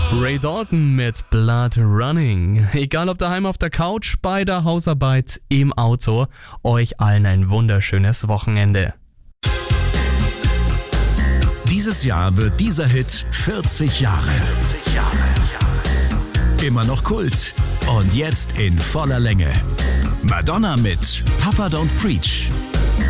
Ray Dalton mit Blood Running. Egal ob daheim auf der Couch, bei der Hausarbeit, im Auto, euch allen ein wunderschönes Wochenende. Dieses Jahr wird dieser Hit 40 Jahre. Immer noch Kult und jetzt in voller Länge. Madonna mit Papa Don't Preach.